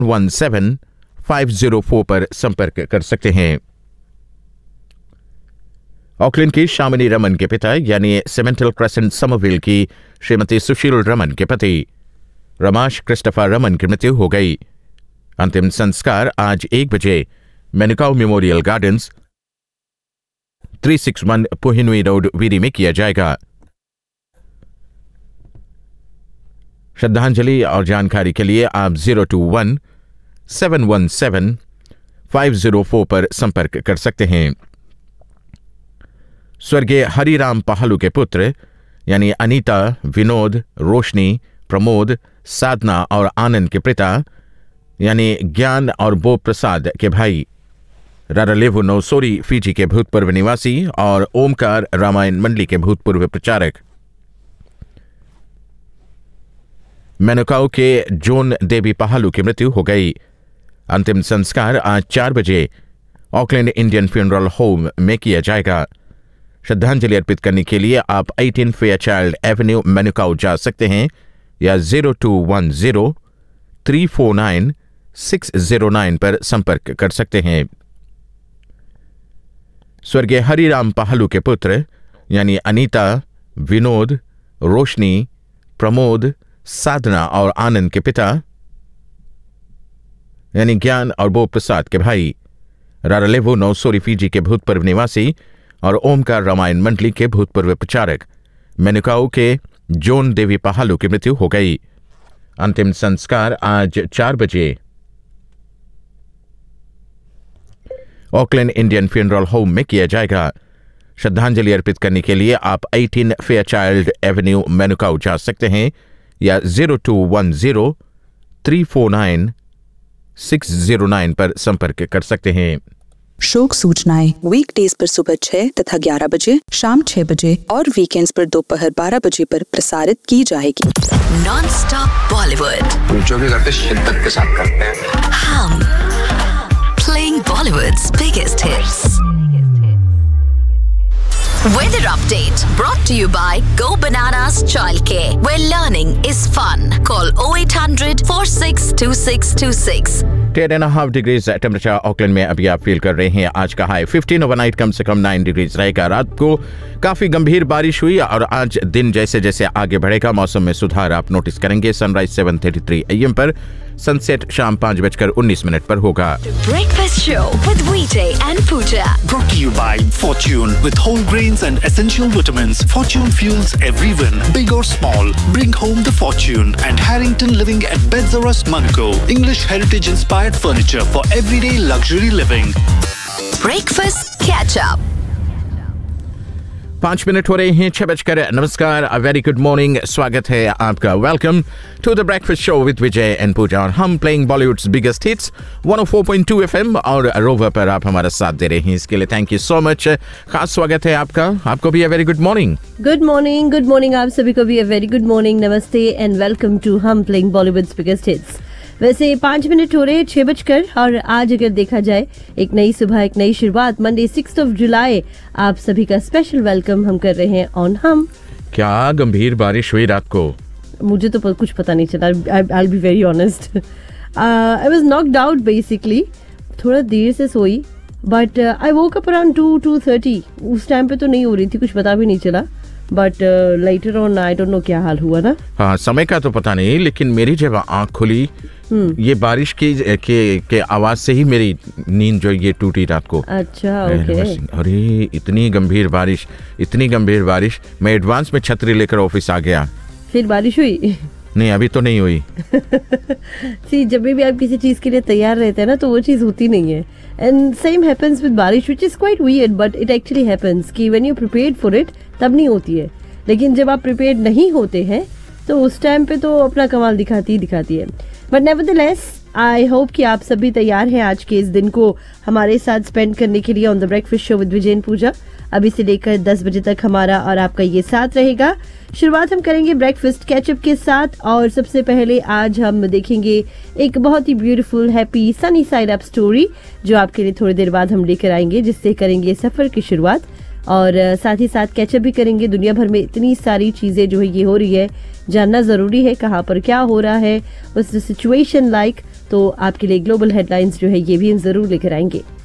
717-504 पर संपर्क कर सकते हैं। ऑकलैंड की शामिनी रमन के पिता यानी सेमेंटल क्रेसेंट समरविल की श्रीमती सुशील रमन के पति रमाश क्रिस्टोफर रमन की मृत्यु हो गई। अंतिम संस्कार आज 1 बजे मेनुकाउ मेमोरियल गार्डन्स 361 पुहिनुई रोड वीरी में किया जाएगा। श्रद्धांजलि और जानकारी के लिए आप 021-717-504 पर संपर्क कर सकते हैं। स्वर्गीय हरिराम पहालू के पुत्र यानी अनीता, विनोद, रोशनी, प्रमोद, साधना और आनंद के पिता यानी ज्ञान और बोब प्रसाद के भाई रारालेवु नौसोरी फीजी के भूतपूर्व निवासी और ओमकार रामायण मंडली के भूतपूर्व प्रचारक मेनुकाउ के जोन देवी पहालू की मृत्यु हो गई। अंतिम संस्कार आज 4 बजे ऑकलैंड इंडियन फ्यूनरल होम में किया जाएगा। श्रद्धांजलि अर्पित करने के लिए आप 18 फेयरचाइल्ड एवेन्यू मेनुकाउ जा सकते हैं या 0210-349-609 पर संपर्क कर सकते हैं। स्वर्गीय हरिराम पहालू के पुत्र यानी अनीता, विनोद, रोशनी, प्रमोद, साधना और आनंद के पिता यानी ज्ञान और बोब प्रसाद के भाई रारालेवु नौसोरी फीजी के भूतपूर्व निवासी और ओमकार रामायण मंडली के भूतपूर्व प्रचारक मेनुकाउ के जोन देवी पहालू की मृत्यु हो गई। अंतिम संस्कार आज 4 बजे ऑकलैंड इंडियन फ्यूनरल होम में किया जाएगा। श्रद्धांजलि अर्पित करने के लिए आप 18 फेयरचाइल्ड एवेन्यू मेनुकाउ जा सकते हैं या 0210-349-609 पर संपर्क कर सकते हैं। शोक सूचनाएं वीकडेज पर सुबह 6 तथा 11 बजे, शाम 6 बजे और वीकेंड्स पर दोपहर 12 बजे पर प्रसारित की जाएगी। नॉन स्टॉप बॉलीवुड जो भी करते शिद्दत के साथ करते हैं। हम playing Bollywoods biggest hits. Weather update brought to you by Go Bananas Childcare, where learning is fun. Call 0800 462626. 10.5 degrees temperature Auckland में अभी आप फील कर रहे हैं। आज का हाई 15, ओवरनाइट कम से कम 9 डिग्रीज रहेगा। रात को काफी गंभीर बारिश हुई और आज दिन जैसे जैसे आगे बढ़ेगा मौसम में सुधार आप नोटिस करेंगे। सनराइज 7:33 AM पर, सनसेट शाम 5:19 पर होगा। Breakfast show with VJ and Pooja. Brought to you by Fortune with whole grains and essential vitamins. Fortune fuels every win, big or small. Bring home the fortune. And Harrington Living at Bedzaras Mango. English heritage inspired furniture for everyday luxury living. Breakfast catch up. 5 minute हो रहे हैं 6 नमस्कार, very good morning, स्वागत है आपका। Welcome to the breakfast show with Vijay and पूजा और हम playing Bollywoods biggest hits 104.2 FM और रोवर पर आप हमारा साथ दे रहे हैं। इसके लिए थैंक यू सो मच। खास स्वागत है आपका। आपको भी very good morning. Good morning आप सभी को भी वेरी गुड मॉर्निंग, नमस्ते एंड वेलकम टू हम प्लेइंग बॉलीवुड्स बिगेस्ट हिट्स। वैसे 5 मिनट हो रहे हैं 6 बजकर और आज अगर देखा जाए एक नई सुबह, एक नई शुरुआत, मंडे 6 जुलाई, आप सभी का स्पेशल वेलकम हम कर रहे हैं ऑन हम। क्या गंभीर बारिश हुई रात को? मुझे तो कुछ पता नहीं चला, आई be very honest. I was knocked out basically, थोड़ा देर से सोई but I woke up around 2:30। उस टाइम पे तो नहीं हो रही थी, कुछ पता भी नहीं चला but later on I don't know क्या हाल हुआ ना। हाँ, समय का तो पता नहीं, लेकिन मेरी जब आँख खुली ये बारिश के आवाज से ही मेरी नींद जो ये टूटी रात को। अच्छा, ओके। अरे इतनी गंभीर बारिश, मैं एडवांस में छतरी लेकर ऑफिस आ गया। फिर बारिश हुई? नहीं, अभी तो नहीं हुई। सी, जब भी आप किसी चीज के लिए तैयार रहते हैं ना तो वो चीज होती नहीं है। एंड सेम हैपेंस विद बारिश, which is quite weird but it actually happens कि when you prepared for it तब नहीं होती है, लेकिन जब आप प्रिपेयर्ड नहीं होते हैं तो उस टाइम पे तो अपना कमाल दिखाती है। बट नेवरदलेस आई होप कि आप सभी तैयार हैं आज के इस दिन को हमारे साथ स्पेंड करने के लिए on the breakfast show with Vijay and पूजा। अभी से लेकर 10 बजे तक हमारा और आपका ये साथ रहेगा। शुरुआत हम करेंगे ब्रेकफास्ट कैचअप के साथ और सबसे पहले आज हम देखेंगे एक बहुत ही beautiful, happy, sunny side up story जो आपके लिए थोड़ी देर बाद हम लेकर आएंगे, जिससे करेंगे सफर की शुरुआत और साथ ही साथ कैचअप भी करेंगे। दुनिया भर में इतनी सारी चीजें जो है ये हो रही है, जानना जरूरी है कहाँ पर क्या हो रहा है, उस सिचुएशन लाइक। तो आपके लिए ग्लोबल हेडलाइंस जो है ये भी हम जरूर लेकर आएंगे।